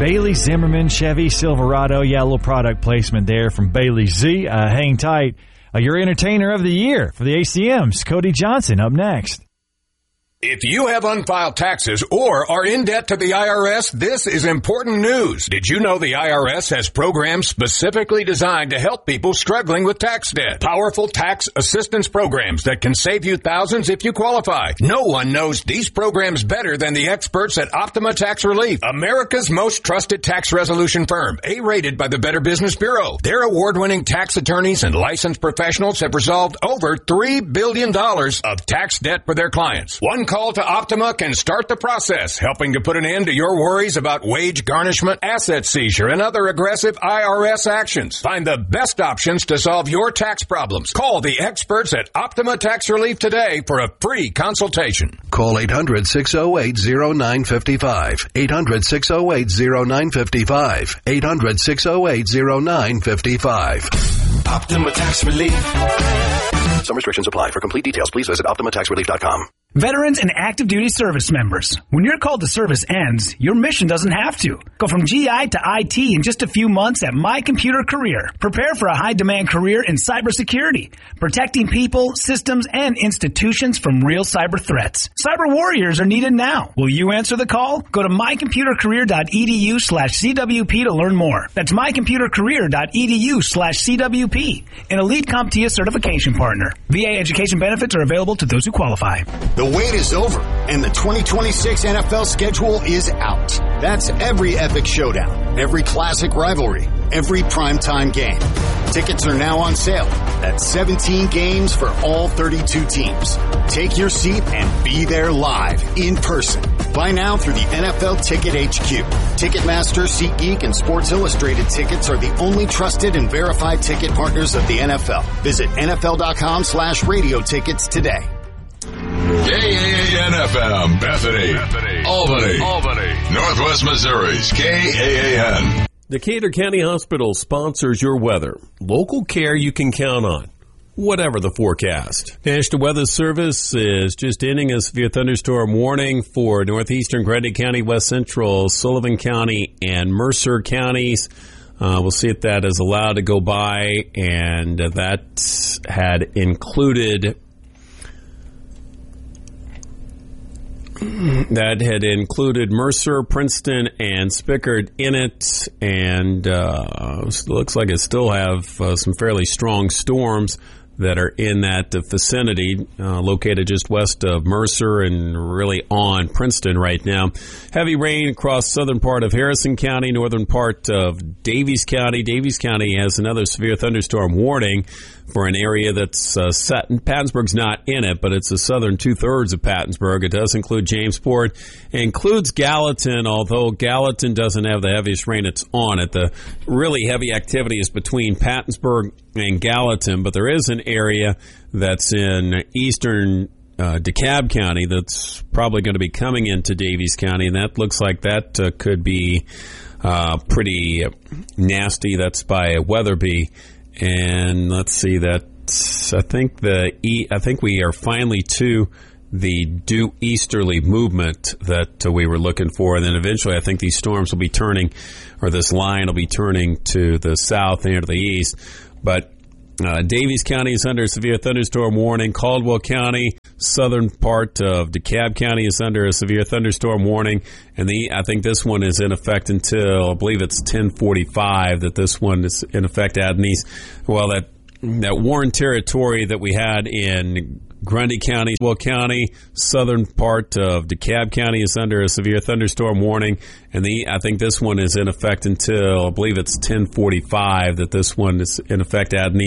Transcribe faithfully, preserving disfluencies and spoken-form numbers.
Bailey Zimmerman Chevy Silverado. Yeah, a little product placement there from Bailey Z. Uh, hang tight. Uh, your entertainer of the year for the A C Ms, Cody Johnson, up next. If you have unfiled taxes or are in debt to the I R S, this is important news. Did you know the I R S has programs specifically designed to help people struggling with tax debt? Powerful tax assistance programs that can save you thousands if you qualify. No one knows these programs better than the experts at Optima Tax Relief, America's most trusted tax resolution firm, A-rated by the Better Business Bureau. Their award-winning tax attorneys and licensed professionals have resolved over three billion dollars of tax debt for their clients. One call to Optima can start the process, helping to put an end to your worries about wage garnishment, asset seizure, and other aggressive I R S actions. Find the best options to solve your tax problems. Call the experts at Optima Tax Relief today for a free consultation. Call eight hundred, six oh eight, oh nine five five. eight hundred, six oh eight, oh nine five five. eight hundred, six oh eight, oh nine five five. Optima Tax Relief. Some restrictions apply. For complete details, please visit optima tax relief dot com. Veterans and active duty service members. When your call to service ends, your mission doesn't have to. Go from G I to I T in just a few months at My Computer Career. Prepare for a high-demand career in cybersecurity, protecting people, systems, and institutions from real cyber threats. Cyber warriors are needed now. Will you answer the call? Go to my computer career dot e d u slash c w p to learn more. That's my computer career dot e d u slash c w p. An elite CompTIA certification partner. V A education benefits are available to those who qualify. The wait is over, and the twenty twenty-six N F L schedule is out. That's every epic showdown, every classic rivalry, every primetime game. Tickets are now on sale. That's seventeen games for all thirty-two teams. Take your seat and be there live, in person. Buy now through the N F L Ticket H Q. Ticketmaster, SeatGeek, and Sports Illustrated tickets are the only trusted and verified ticket partners of the N F L. Visit N F L dot com slash radio tickets today. K A A N F M, Bethany, Bethany, Albany, Albany, Northwest Missouri's K A A N. Decatur County Hospital sponsors your weather. Local care you can count on, whatever the forecast. National Weather Service is just ending a severe thunderstorm warning for northeastern Grundy County, west central Sullivan County, and Mercer counties. Uh, we'll see if that is allowed to go by, and uh, that had included That had included Mercer, Princeton, and Spickard in it, and uh, looks like it still have uh, some fairly strong storms that are in that vicinity, uh, located just west of Mercer and really on Princeton right now. Heavy rain across southern part of Harrison County, northern part of Davies County. Davies County has another severe thunderstorm warning for an area that's uh, set. Pattonsburg's not in it, but it's the southern two-thirds of Pattonsburg. It does include Jamesport. It includes Gallatin, although Gallatin doesn't have the heaviest rain. It's on it. The really heavy activity is between Pattonsburg and Gallatin, but there is an area that's in eastern uh, DeKalb County that's probably going to be coming into Davies County, and that looks like that uh, could be uh, pretty nasty. That's by Weatherby. And let's see, that's, I think the e, I think we are finally to the due easterly movement that uh, we were looking for, and then eventually I think these storms will be turning, or this line will be turning to the south and to the east. But uh, Davies County is under a severe thunderstorm warning. Caldwell County, southern part of DeKalb County is under a severe thunderstorm warning. And the I think this one is in effect until, I believe it's ten forty-five that this one is in effect at. And these, well, that, that Warren territory that we had in Grundy County, Caldwell County, southern part of DeKalb County is under a severe thunderstorm warning. And the I think this one is in effect until, I believe it's ten forty-five that this one is in effect at.